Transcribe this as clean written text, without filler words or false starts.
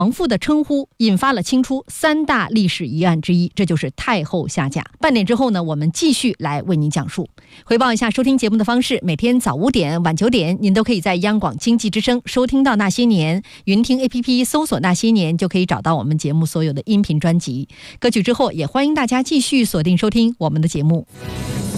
皇父的称呼引发了清初3大历史疑案之一，这就是太后下嫁。半点之后呢，我们继续来为您讲述。回报一下收听节目的方式，每天早5点、晚9点，您都可以在央广经济之声收听到那些年，云听 APP 搜索那些年就可以找到我们节目所有的音频专辑。歌曲之后，也欢迎大家继续锁定收听我们的节目。